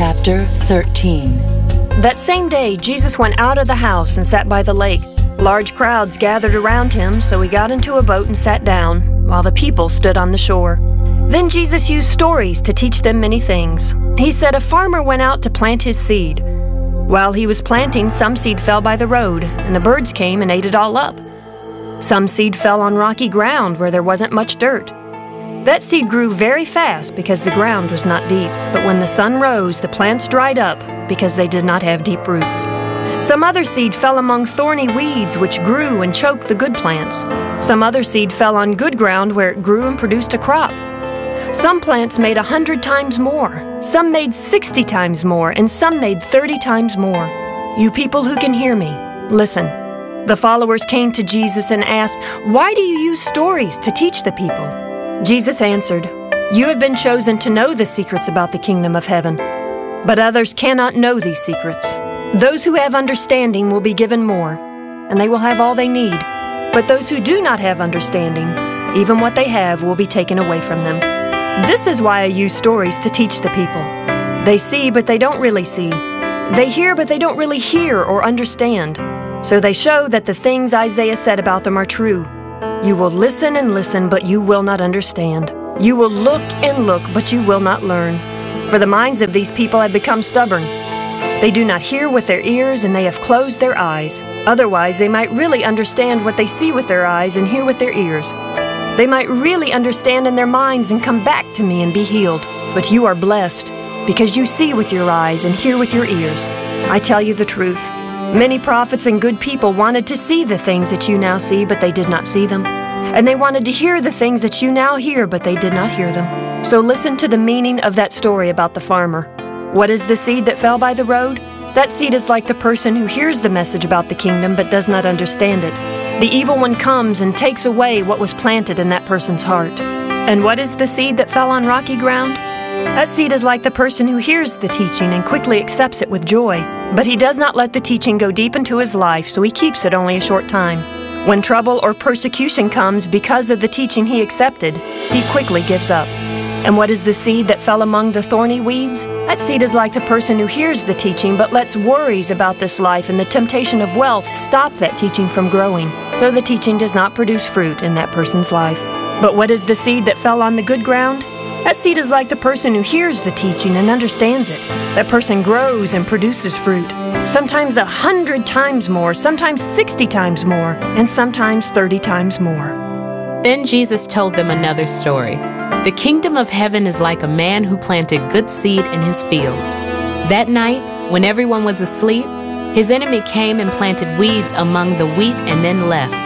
Chapter 13. That same day, Jesus went out of the house and sat by the lake. Large crowds gathered around him, so he got into a boat and sat down, while the people stood on the shore. Then Jesus used stories to teach them many things. He said a farmer went out to plant his seed. While he was planting, some seed fell by the road, and the birds came and ate it all up. Some seed fell on rocky ground where there wasn't much dirt. That seed grew very fast because the ground was not deep. But when the sun rose, the plants dried up because they did not have deep roots. Some other seed fell among thorny weeds, which grew and choked the good plants. Some other seed fell on good ground where it grew and produced a crop. Some plants made 100 times more, some made 60 times more, and some made 30 times more. You people who can hear me, listen. The followers came to Jesus and asked, "Why do you use stories to teach the people?" Jesus answered, "You have been chosen to know the secrets about the kingdom of heaven, but others cannot know these secrets. Those who have understanding will be given more, and they will have all they need. But those who do not have understanding, even what they have will be taken away from them. This is why I use stories to teach the people. They see, but they don't really see. They hear, but they don't really hear or understand. So they show that the things Isaiah said about them are true. You will listen and listen, but you will not understand. You will look and look, but you will not learn. For the minds of these people have become stubborn. They do not hear with their ears, and they have closed their eyes. Otherwise, they might really understand what they see with their eyes and hear with their ears. They might really understand in their minds and come back to me and be healed. But you are blessed, because you see with your eyes and hear with your ears. I tell you the truth. Many prophets and good people wanted to see the things that you now see, but they did not see them. And they wanted to hear the things that you now hear, but they did not hear them. So listen to the meaning of that story about the farmer. What is the seed that fell by the road? That seed is like the person who hears the message about the kingdom but does not understand it. The evil one comes and takes away what was planted in that person's heart. And what is the seed that fell on rocky ground? That seed is like the person who hears the teaching and quickly accepts it with joy. But he does not let the teaching go deep into his life, so he keeps it only a short time. When trouble or persecution comes because of the teaching he accepted, he quickly gives up. And what is the seed that fell among the thorny weeds? That seed is like the person who hears the teaching but lets worries about this life and the temptation of wealth stop that teaching from growing, so the teaching does not produce fruit in that person's life. But what is the seed that fell on the good ground? That seed is like the person who hears the teaching and understands it. That person grows and produces fruit, sometimes 100 times more, sometimes 60 times more, and sometimes 30 times more. Then Jesus told them another story. The kingdom of heaven is like a man who planted good seed in his field. That night, when everyone was asleep, his enemy came and planted weeds among the wheat and then left.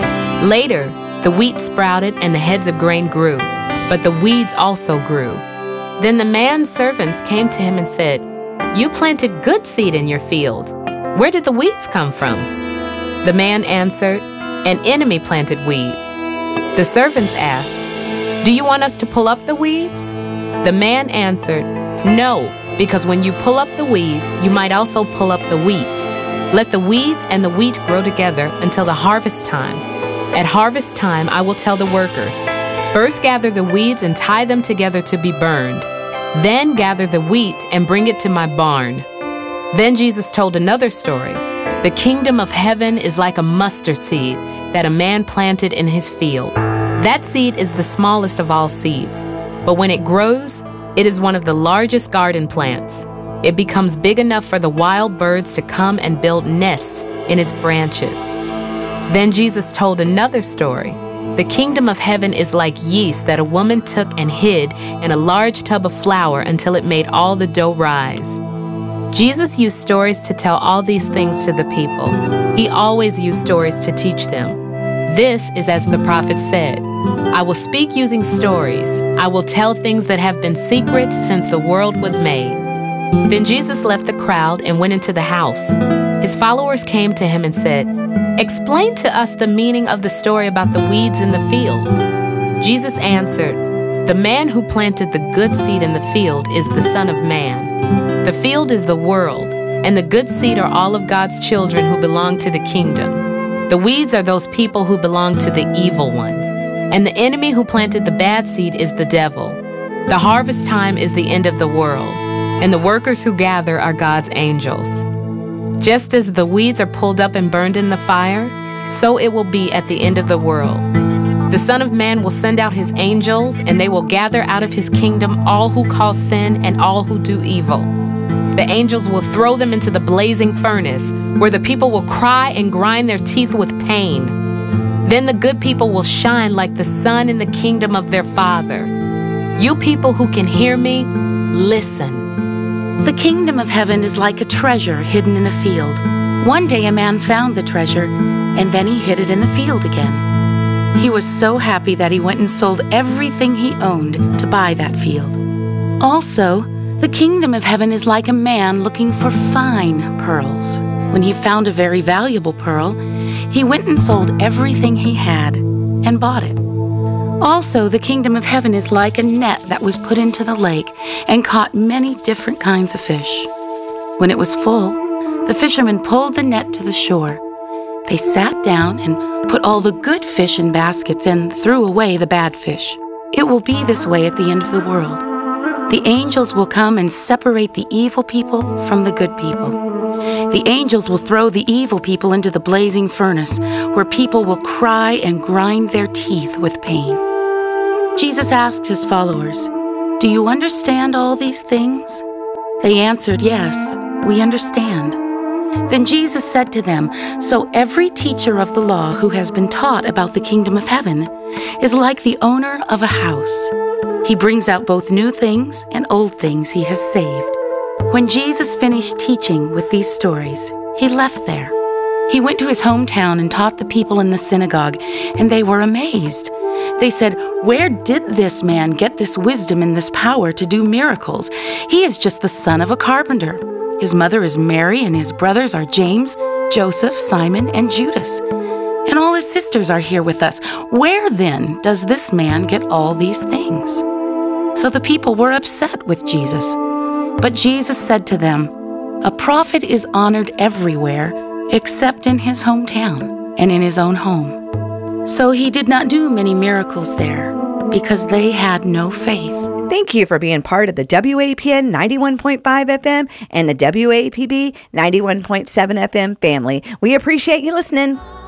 Later, the wheat sprouted and the heads of grain grew, but the weeds also grew. Then the man's servants came to him and said, "You planted good seed in your field. Where did the weeds come from?" The man answered, "An enemy planted weeds." The servants asked, "Do you want us to pull up the weeds?" The man answered, "No, because when you pull up the weeds, you might also pull up the wheat. Let the weeds and the wheat grow together until the harvest time. At harvest time, I will tell the workers, 'First gather the weeds and tie them together to be burned. Then gather the wheat and bring it to my barn.'" Then Jesus told another story. The kingdom of heaven is like a mustard seed that a man planted in his field. That seed is the smallest of all seeds, but when it grows, it is one of the largest garden plants. It becomes big enough for the wild birds to come and build nests in its branches. Then Jesus told another story. The kingdom of heaven is like yeast that a woman took and hid in a large tub of flour until it made all the dough rise. Jesus used stories to tell all these things to the people. He always used stories to teach them. This is as the prophet said, "I will speak using stories. I will tell things that have been secret since the world was made." Then Jesus left the crowd and went into the house. His followers came to him and said, "Explain to us the meaning of the story about the weeds in the field." Jesus answered, "The man who planted the good seed in the field is the Son of Man. The field is the world, and the good seed are all of God's children who belong to the kingdom. The weeds are those people who belong to the evil one. And the enemy who planted the bad seed is the devil. The harvest time is the end of the world. and the workers who gather are God's angels. Just as the weeds are pulled up and burned in the fire, so it will be at the end of the world. The Son of Man will send out his angels, and they will gather out of his kingdom all who cause sin and all who do evil. The angels will throw them into the blazing furnace, where the people will cry and grind their teeth with pain. Then the good people will shine like the sun in the kingdom of their Father. You people who can hear me, listen. The kingdom of heaven is like a treasure hidden in a field. One day a man found the treasure, and then he hid it in the field again. He was so happy that he went and sold everything he owned to buy that field. Also, the kingdom of heaven is like a man looking for fine pearls. When he found a very valuable pearl, he went and sold everything he had and bought it. Also, the kingdom of heaven is like a net that was put into the lake and caught many different kinds of fish. When it was full, the fishermen pulled the net to the shore. They sat down and put all the good fish in baskets and threw away the bad fish. It will be this way at the end of the world. The angels will come and separate the evil people from the good people. The angels will throw the evil people into the blazing furnace, where people will cry and grind their teeth with pain. Jesus asked his followers, "Do you understand all these things?" They answered, "Yes, we understand." Then Jesus said to them, "So every teacher of the law who has been taught about the kingdom of heaven is like the owner of a house. He brings out both new things and old things he has saved." When Jesus finished teaching with these stories, he left there. He went to his hometown and taught the people in the synagogue, and they were amazed. They said, "Where did this man get this wisdom and this power to do miracles? He is just the son of a carpenter. His mother is Mary, and his brothers are James, Joseph, Simon, and Judas. And all his sisters are here with us. Where then does this man get all these things?" So the people were upset with Jesus. But Jesus said to them, "A prophet is honored everywhere except in his hometown and in his own home." So he did not do many miracles there because they had no faith. Thank you for being part of the WAPN 91.5 FM and the WAPB 91.7 FM family. We appreciate you listening.